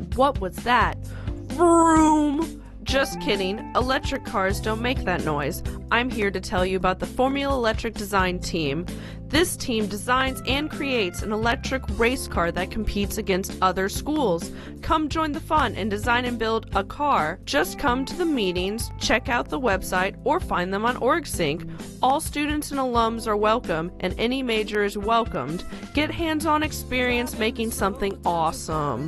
What was that? Vroom! Just kidding, electric cars don't make that noise. I'm here to tell you about the Formula Electric Design Team. This team designs and creates an electric race car that competes against other schools. Come join the fun and design and build a car. Just come to the meetings, check out the website, or find them on OrgSync. All students and alums are welcome, and any major is welcomed. Get hands-on experience making something awesome.